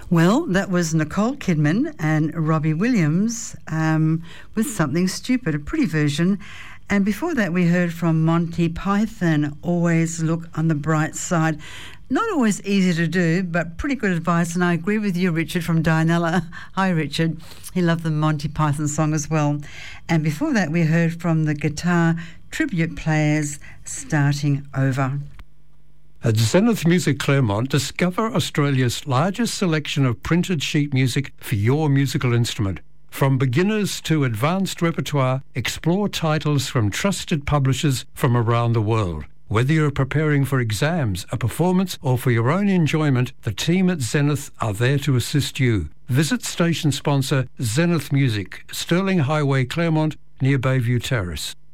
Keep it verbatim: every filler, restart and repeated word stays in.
Well, that was Nicole Kidman and Robbie Williams um, with Something Stupid, a pretty version. And before that, we heard from Monty Python, Always Look on the Bright Side. Not always easy to do, but pretty good advice. And I agree with you, Richard, from Dianella. Hi, Richard. He loved the Monty Python song as well. And before that, we heard from the Guitar Tribute Players, Starting Over. At Zenith Music Claremont, discover Australia's largest selection of printed sheet music for your musical instrument. From beginners to advanced repertoire, explore titles from trusted publishers from around the world. Whether you're preparing for exams, a performance, or for your own enjoyment, the team at Zenith are there to assist you. Visit station sponsor Zenith Music, Stirling Highway, Claremont, near Bayview Terrace.